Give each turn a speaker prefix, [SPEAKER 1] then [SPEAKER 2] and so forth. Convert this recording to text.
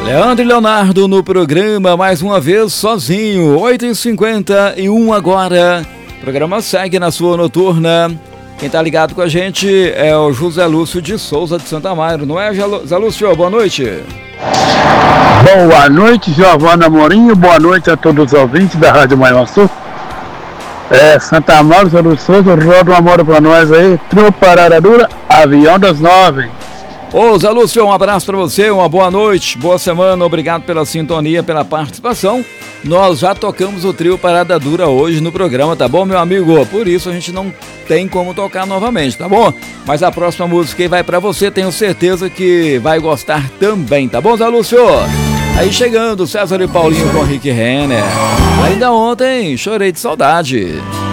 [SPEAKER 1] Leandro e Leonardo no programa, mais uma vez sozinho, 8h51 agora. O programa segue na sua noturna. Quem tá ligado com a gente é o José Lúcio de Souza de Santo Amaro, não é, José Lúcio? Boa noite.
[SPEAKER 2] Boa noite, Giovana Morinho, boa noite a todos os ouvintes da Rádio Maior Sul. Santa Amaro, Zé Lúcio Souza, roda uma moda pra nós aí, Trio Parada Dura, Avião das 9.
[SPEAKER 1] Ô Zé Lúcio, um abraço pra você, uma boa noite, boa semana, obrigado pela sintonia, pela participação. Nós já tocamos o Trio Parada Dura hoje no programa, tá bom, meu amigo? Por isso a gente não tem como tocar novamente, tá bom? Mas a próxima música aí vai pra você, tenho certeza que vai gostar também, tá bom, Zé Lúcio? Aí chegando, César e Paulinho com Rick Renner. Ainda ontem chorei de saudade.